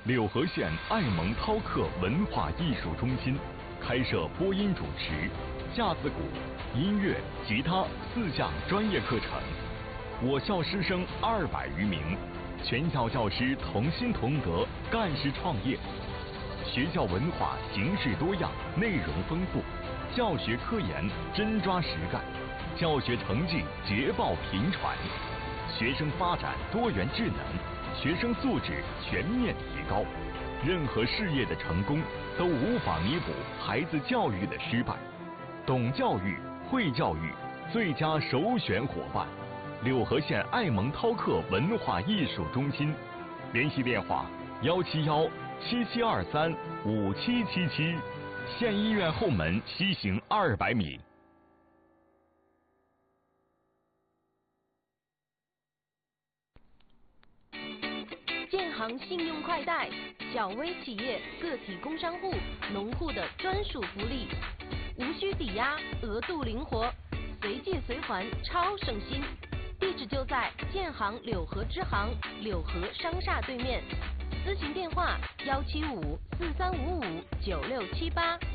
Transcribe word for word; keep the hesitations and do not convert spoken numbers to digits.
柳河县爱蒙涛克文化艺术中心开设播音主持、架子鼓、音乐、吉他四项专业课程。我校师生二百余名，全校教师同心同德，干事创业。学校文化形式多样，内容丰富，教学科研真抓实干，教学成绩捷报频传，学生发展多元智能，学生素质全面提高。任何事业的成功都无法弥补孩子教育的失败。懂教育、会教育，最佳首选伙伴。柳河县爱蒙涛克文化艺术中心，联系电话：幺七幺七七二三五七七七，县医院后门西行二百米。 建行信用快贷，小微企业、个体工商户、农户的专属福利，无需抵押，额度灵活，随借随还，超省心。地址就在建行柳河支行柳河商厦对面，咨询电话：幺七五四三五五九六七八。